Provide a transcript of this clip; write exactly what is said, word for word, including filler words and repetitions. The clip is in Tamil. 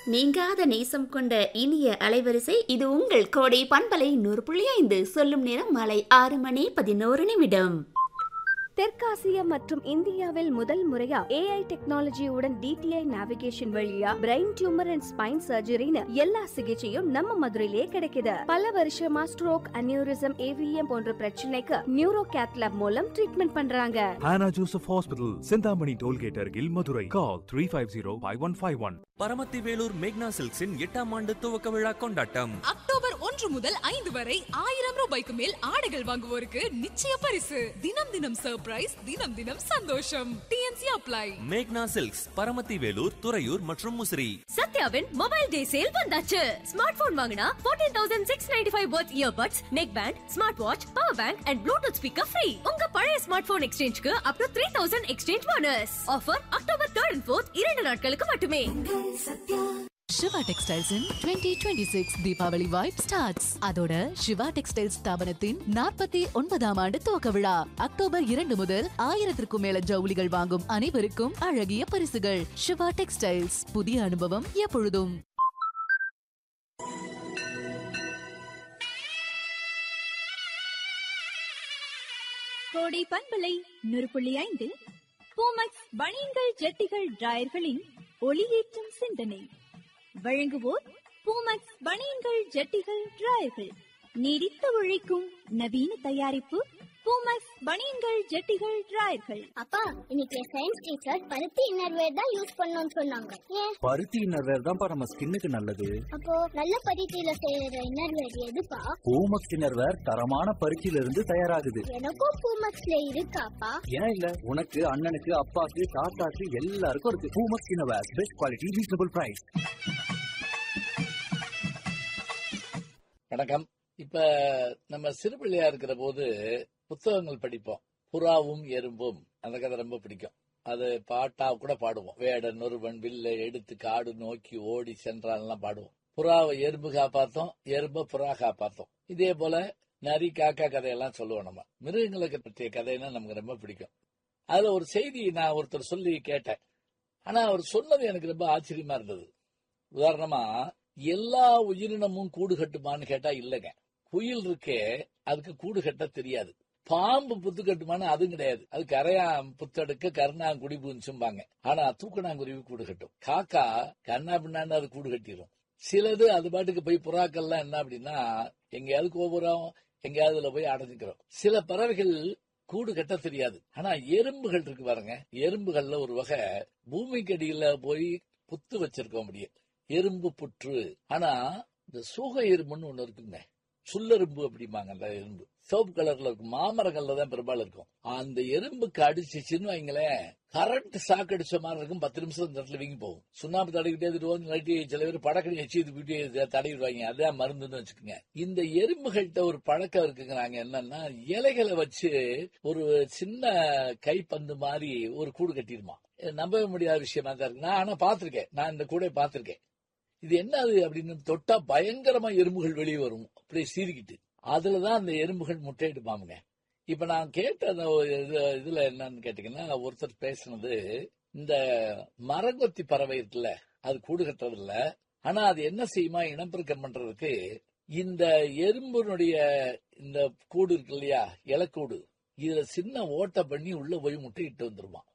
நீங்காத நேசம் கொண்ட இனிய அலைவரிசை இது உங்கள் கோடை பண்பலை நூறு புள்ளி ஐந்து. சொல்லும் நேரம் மாலை ஆறு மணி பதினோரு நிமிடம். தெற்காசியா மற்றும் இந்தியாவில் முதல் முறையா ஏஐ டெக்னாலஜியுடன் டிடிஐ நேவிகேஷன் வழியா பிரெயின் டியூமர் அண்ட் ஸ்பைன் சர்ஜரின்னு எல்லா சிகிச்சையும் நம்ம மதுரையிலே கிடைக்குது. பல வருஷமா ஸ்ட்ரோக், அனியூரிசம், ஏவிஎம் போன்ற பிரச்சனைக்கு நியூரோ கேத்லாப் மூலம் ட்ரீட்மெண்ட் பண்றாங்க. Hannah Joseph Hospital, Sindhamani Tollgate அருகில் Madurai. Call three five zero five one five one. Paramathi Vellore மேக்னா சில்க்ஸின் எட்டாம் ஆண்டு துவக்க விழா கொண்டாட்டம் அக்டோபர் ஒன்று முதல் ஐந்து வரை ஆயிரம் ரூபாய்க்கு மேல் ஆடைகள் வாங்குவோருக்கு நிச்சய பரிசு. தினம் தினம் சர்ப்ரைஸ், தினம் தினம் சந்தோஷம். DNC apply. மேக்னா சில்க்ஸ், பரமத்தி வேலூர், துறையூர் மற்றும் முசிறி. சத்யாவின் மொபைல் டே சேல் வந்தாச்சு. ஸ்மார்ட் போன் வாங்கினா பதினான்காயிரத்து அறுநூற்று தொண்ணூற்று ஐந்து watts earbuds, neck band, smart watch, power bank and Bluetooth speaker free. உங்க பழைய ஸ்மார்ட் போன் எக்ஸ்சேஞ்சுக்கு அப் டு மூவாயிரம் எக்ஸ்சேஞ்ச் போனஸ். ஆஃபர் அக்டோபர் மூன்று and நான்கு இரண்டு நாட்களுக்கு மட்டுமே. சிவா டெக்ஸ்டைல்ஸ் இன் twenty twenty-six Deepavali vibe starts. அதோட சிவா டெக்ஸ்டைல்ஸ் ஸ்தாபனத்தின் நாற்பத்தி ஒன்பதாம் ஆண்டு துவக்க விழா அக்டோபர் இரண்டு முதல் ஆயிரத்திற்கும் மேல ஜவுளிகள் வாங்கும் அனைவருக்கும் அழகிய பரிசுகள். சிவா டெக்ஸ்டைல்ஸ், புதிய அனுபவம் எப்பொழுதும். கோடை பண்பலை நூறு புள்ளி ஐந்து பூமக்ஸ் பனியன்கள், ஜட்டிகள், டிராயர்களின் ஒளியேற்றும் சிந்தனை வழங்குவோர் பூமக்ஸ் பனியன்கள், ஜட்டிகள், டிராயர்கள். நீடித்து உழைக்கும் நவீன தயாரிப்பு பூமக்ஸ் பனியன்கள், ஜட்டிகள், டிராயர்கள். அப்பா, இன்னைக்கு சயின்ஸ் டீச்சர் பருத்தி இன்னர்வேர் தான் யூஸ் பண்ணணும்னு சொன்னாங்க. ஏன்? பருத்தி இன்னர்வேர் தான் நம்ம ஸ்கின்னுக்கு நல்லது. அப்போ நல்ல பருத்தியில செய்யற இன்னர்வேர் எதுப்பா? பூமக்ஸ் இன்னர்வேர் தரமான பருத்தியில இருந்து தயாராகுது. எனக்கும் பூமக்ஸ்ல இருக்காப்பா? ஏன் இல்ல, உனக்கு, அண்ணனுக்கு, அப்பாக்கு, தாத்தாக்கு எல்லாருக்கும் இருக்கு. Poomex innerwear, best quality, reasonable price. வணக்கம். இப்ப நம்ம சிறுபிள்ளையா இருக்கிற போது புத்தகங்கள் படிப்போம். புறாவும் எறும்பும் அந்த கதை ரொம்ப பிடிக்கும். அது பாட்டா கூட பாடுவோம். வேடன் ஒருவன் வில்லை எடுத்து காடு நோக்கி ஓடி சென்றான்லாம் பாடுவோம். புறாவை எறும்பு காப்பாத்தோம், எறும்ப புறா காப்பாத்தோம். இதே போல நரி, காக்கா கதையெல்லாம் சொல்லுவோம். நம்ம மிருகங்களுக்கு பற்றிய கதைன்னா நமக்கு ரொம்ப பிடிக்கும். அதுல ஒரு செய்தி நான் ஒருத்தர் சொல்லி கேட்டேன். ஆனா அவர் சொன்னது எனக்கு ரொம்ப ஆச்சரியமா இருந்தது. உதாரணமா, எல்லா உயிரினமும் கூடு கட்டுமான்னு கேட்டா இல்லைங்க. குயில் இருக்கே, அதுக்கு கூடு கட்ட தெரியாது. பாம்பு புத்து கட்டுமானு அதுவும் கிடையாது. அது கரையா புத்தடுக்க கருணாங்குடி புஞ்சும்பாங்க. ஆனா தூக்கணாங்குருவி கூடு கட்டும். காக்கா கண்ணா பின்னான்னு அது கூடு கட்டிடும். சிலது அது பாட்டுக்கு போய் புறாக்கள்லாம் என்ன அப்படின்னா எங்கேயாவது கோபுரம் எங்கேயாவதுல போய் அடைஞ்சுக்கிறோம். சில பறவைகள் கூடு கட்ட தெரியாது. ஆனா எறும்புகள் இருக்கு பாருங்க. எறும்புகள்ல ஒரு வகை பூமிக்கு அடியில போய் புத்து வச்சிருக்கோம் அப்படியே, எறும்பு புற்று. ஆனா இந்த சூக எறும்புன்னு ஒண்ணு இருக்குங்க, சுல்லெரும்பு அப்படிம்பாங்க. அந்த எறும்பு சிவப்பு கலர்ல இருக்கும், மாமரங்கள்ல தான் பெரும்பாலும் இருக்கும். அந்த எறும்புக்கு அடிச்சிச்சுன்னு வைங்களேன், கரண்ட் சாக்கு அடிச்ச மாதிரி இருக்கும். பத்து நிமிஷம் இந்த இடத்துல வீங்கி போகும். சுண்ணாம்பு தடவிக்கிட்டே இருவோம். நைட்டு சில பேர் படக்கடி வச்சு இது தடவிடுவாங்க. அதான் மருந்துன்னு வச்சுக்கோங்க. இந்த எறும்புகள்கிட்ட ஒரு பழக்கம் இருக்குங்கிறாங்க. என்னன்னா, இலைகளை வச்சு ஒரு சின்ன கைப்பந்து மாதிரி ஒரு கூடு கட்டிடுமா. நம்பவே முடியாத விஷயமா தான் இருக்கு. நான் ஆனா பாத்திருக்கேன். நான் இந்த கூட பாத்திருக்கேன். இது என்னது அப்படின்னு தொட்டா பயங்கரமா எறும்புகள் வெளியே வரும், அப்படியே சீறிக்கிட்டு. அதுலதான் அந்த எறும்புகள் முட்டையிடுப்பாங்க. இப்ப நான் கேட்ட அந்த இதுல என்னன்னு கேட்டீங்கன்னா, ஒருத்தர் பேசினது, இந்த மரங்கொத்தி பறவை இருக்குல்ல, அது கூடு கட்டுறது இல்ல. ஆனா அது என்ன செய்யுமா, இனப்பெருக்கம் பண்றதுக்கு இந்த எறும்புனுடைய இந்த கூடு இருக்கு இல்லையா, இலக்கூடு, இதுல சின்ன ஓட்டை பண்ணி உள்ள போய் முட்டையிட்டு வந்துருமா.